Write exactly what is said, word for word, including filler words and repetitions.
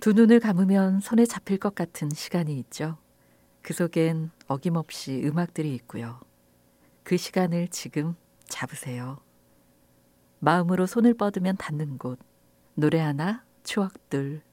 두 눈을 감으면 손에 잡힐 것 같은 시간이 있죠. 그 속엔 어김없이 음악들이 있고요. 그 시간을 지금 잡으세요. 마음으로 손을 뻗으면 닿는 곳, 노래 하나, 추억들,